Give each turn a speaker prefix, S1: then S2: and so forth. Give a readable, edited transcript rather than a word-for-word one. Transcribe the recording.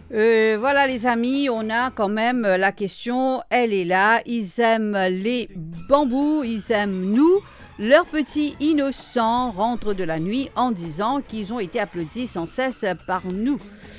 S1: Voilà les amis, on a quand même la question, elle est là. Ils aiment les bambous, ils aiment nous. Leurs petits innocents rentrent de la nuit en disant qu'ils ont été applaudis sans cesse par nous.